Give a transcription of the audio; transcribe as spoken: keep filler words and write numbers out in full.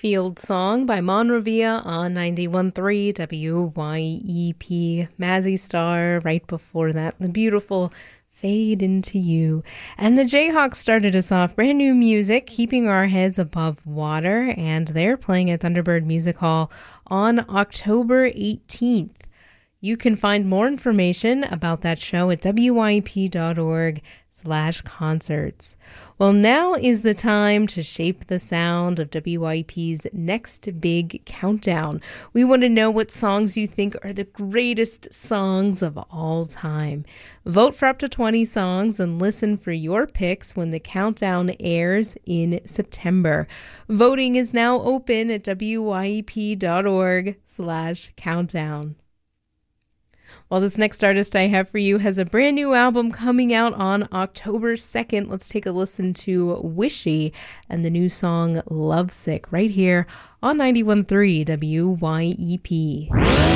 Field Song by Monrovia on ninety-one point three W Y E P. Mazzy Star right before that. The beautiful Fade Into You. And the Jayhawks started us off. Brand new music, Keeping Our Heads Above Water. And they're playing at Thunderbird Music Hall on October eighteenth. You can find more information about that show at W Y E P dot org slash concerts. Well, now is the time to shape the sound of W Y E P's next big countdown. We want to know what songs you think are the greatest songs of all time. Vote for up to twenty songs and listen for your picks when the countdown airs in September. Voting is now open at W Y E P dot org slash countdown. Well, this next artist I have for you has a brand new album coming out on October second. Let's take a listen to Wishy and the new song Lovesick right here on ninety-one point three W Y E P.